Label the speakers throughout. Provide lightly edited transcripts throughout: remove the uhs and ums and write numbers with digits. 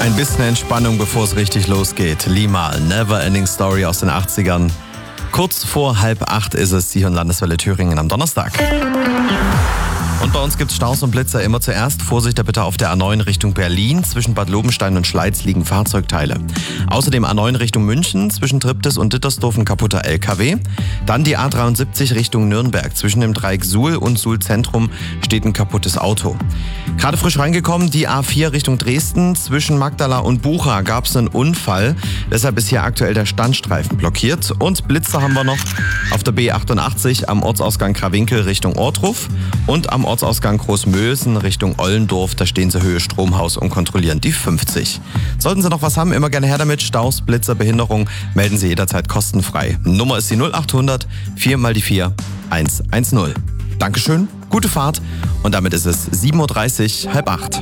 Speaker 1: Ein bisschen Entspannung, bevor es richtig losgeht. Limahl, Never Ending Story aus den 80ern. Kurz vor 7:30 ist es hier in Landeswelle Thüringen am Donnerstag. Und bei uns gibt es Staus und Blitzer immer zuerst. Vorsicht bitte auf der A9 Richtung Berlin. Zwischen Bad Lobenstein und Schleiz liegen Fahrzeugteile. Außerdem A9 Richtung München. Zwischen Triptis und Dittersdorf ein kaputter LKW. Dann die A73 Richtung Nürnberg. Zwischen dem Dreieck Suhl und Suhl Zentrum steht ein kaputtes Auto. Gerade frisch reingekommen, die A4 Richtung Dresden. Zwischen Magdala und Bucha gab es einen Unfall. Deshalb ist hier aktuell der Standstreifen blockiert. Und Blitzer haben wir noch auf der B88 am Ortsausgang Krawinkel Richtung Ortruf. Und am Ortsausgang Großmösen Richtung Ollendorf, da stehen sie Höhe Stromhaus und kontrollieren die 50. Sollten Sie noch was haben, immer gerne her damit. Staus, Blitzer, Behinderung, melden Sie jederzeit kostenfrei. Nummer ist die 0800 4 mal die 4 110. Dankeschön, gute Fahrt und damit ist es 7:30 Uhr, 7:30.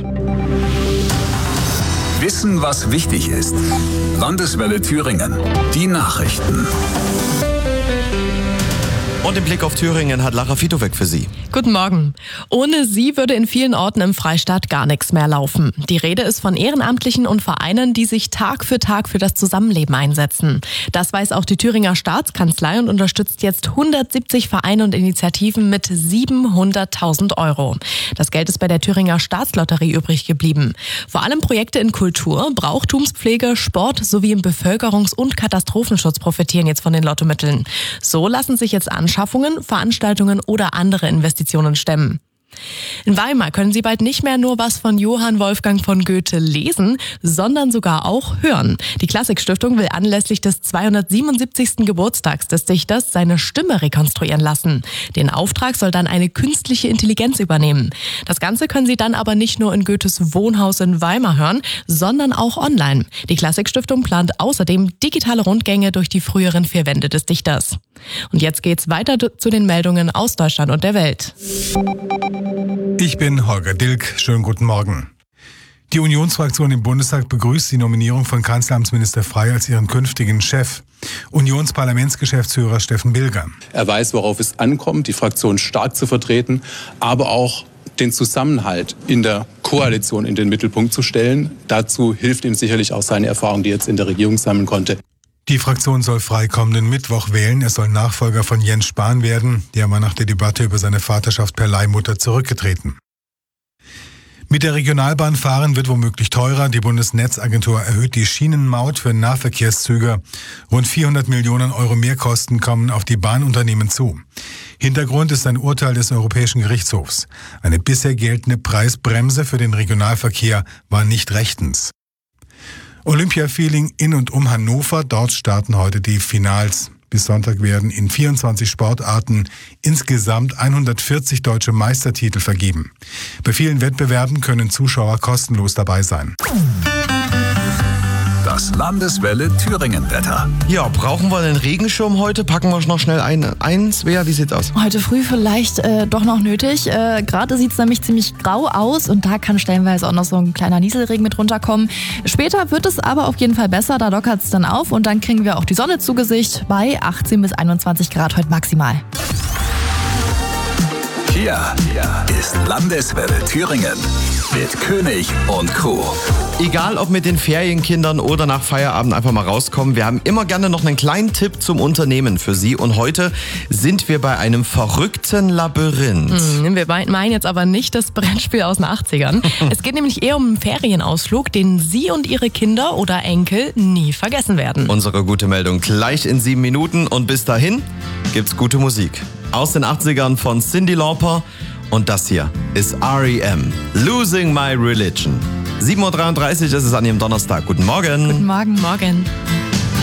Speaker 2: Wissen, was wichtig ist. Landeswelle Thüringen. Die Nachrichten.
Speaker 1: Und den Blick auf Thüringen hat Lara Fitowek für Sie.
Speaker 3: Guten Morgen. Ohne sie würde in vielen Orten im Freistaat gar nichts mehr laufen. Die Rede ist von Ehrenamtlichen und Vereinen, die sich Tag für Tag für das Zusammenleben einsetzen. Das weiß auch die Thüringer Staatskanzlei und unterstützt jetzt 170 Vereine und Initiativen mit 700.000 €. Das Geld ist bei der Thüringer Staatslotterie übrig geblieben. Vor allem Projekte in Kultur, Brauchtumspflege, Sport sowie im Bevölkerungs- und Katastrophenschutz profitieren jetzt von den Lottomitteln. So lassen sich jetzt Anschaffungen, Veranstaltungen oder andere Investitionen stemmen. In Weimar können Sie bald nicht mehr nur was von Johann Wolfgang von Goethe lesen, sondern sogar auch hören. Die Klassikstiftung will anlässlich des 277. Geburtstags des Dichters seine Stimme rekonstruieren lassen. Den Auftrag soll dann eine künstliche Intelligenz übernehmen. Das Ganze können Sie dann aber nicht nur in Goethes Wohnhaus in Weimar hören, sondern auch online. Die Klassikstiftung plant außerdem digitale Rundgänge durch die früheren 4 Wände des Dichters. Und jetzt geht's weiter zu den Meldungen aus Deutschland und der Welt.
Speaker 4: Ich bin Holger Dilk. Schönen guten Morgen. Die Unionsfraktion im Bundestag begrüßt die Nominierung von Kanzleramtsminister Frey als ihren künftigen Chef. Unionsparlamentsgeschäftsführer Steffen Bilger.
Speaker 5: Er weiß, worauf es ankommt, die Fraktion stark zu vertreten, aber auch den Zusammenhalt in der Koalition in den Mittelpunkt zu stellen. Dazu hilft ihm sicherlich auch seine Erfahrung, die er jetzt in der Regierung sammeln konnte.
Speaker 4: Die Fraktion soll Frey kommenden Mittwoch wählen. Er soll Nachfolger von Jens Spahn werden. Der war nach der Debatte über seine Vaterschaft per Leihmutter zurückgetreten. Mit der Regionalbahn fahren wird womöglich teurer. Die Bundesnetzagentur erhöht die Schienenmaut für Nahverkehrszüge. Rund 400 Millionen € Mehrkosten kommen auf die Bahnunternehmen zu. Hintergrund ist ein Urteil des Europäischen Gerichtshofs. Eine bisher geltende Preisbremse für den Regionalverkehr war nicht rechtens. Olympia-Feeling in und um Hannover. Dort starten heute die Finals. Bis Sonntag werden in 24 Sportarten insgesamt 140 deutsche Meistertitel vergeben. Bei vielen Wettbewerben können Zuschauer kostenlos dabei sein.
Speaker 2: Das Landeswelle Thüringen-Wetter.
Speaker 1: Ja, brauchen wir einen Regenschirm heute? Packen wir noch schnell ein. Svea, wie sieht's aus?
Speaker 6: Heute früh vielleicht doch noch nötig. Gerade sieht es nämlich ziemlich grau aus und da kann stellenweise auch noch so ein kleiner Nieselregen mit runterkommen. Später wird es aber auf jeden Fall besser, da lockert es dann auf und dann kriegen wir auch die Sonne zu Gesicht bei 18 bis 21 Grad heute maximal.
Speaker 2: Hier ist Landeswelle Thüringen mit König und Co.
Speaker 1: Egal ob mit den Ferienkindern oder nach Feierabend einfach mal rauskommen, wir haben immer gerne noch einen kleinen Tipp zum Unternehmen für Sie. Und heute sind wir bei einem verrückten Labyrinth.
Speaker 3: Wir meinen jetzt aber nicht das Brettspiel aus den 80ern. Es geht nämlich eher um einen Ferienausflug, den Sie und Ihre Kinder oder Enkel nie vergessen werden.
Speaker 1: Unsere gute Meldung gleich in 7 Minuten. Und bis dahin gibt's gute Musik. Aus den 80ern von Cyndi Lauper. Und das hier ist R.E.M. Losing My Religion. 7:33 Uhr ist es an Ihrem Donnerstag. Guten Morgen.
Speaker 6: Guten Morgen.
Speaker 3: Morgen.